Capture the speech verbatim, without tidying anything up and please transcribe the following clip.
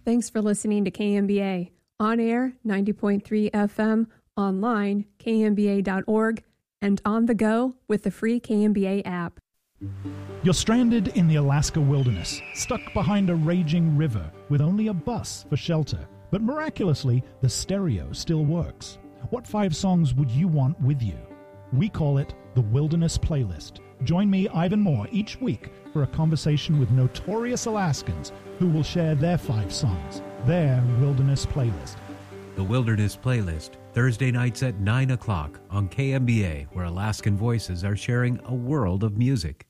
Thanks for listening to K M B A. On air, ninety point three F M, online, K M B A dot org, and on the go with the free K M B A app. You're stranded in the Alaska wilderness, stuck behind a raging river with only a bus for shelter. But miraculously, the stereo still works. What five songs would you want with you? We call it the Wilderness Playlist. Join me, Ivan Moore, each week for a conversation with notorious Alaskans who will share their five songs, their Wilderness Playlist. The Wilderness Playlist, Thursday nights at nine o'clock on K M B A, where Alaskan voices are sharing a world of music.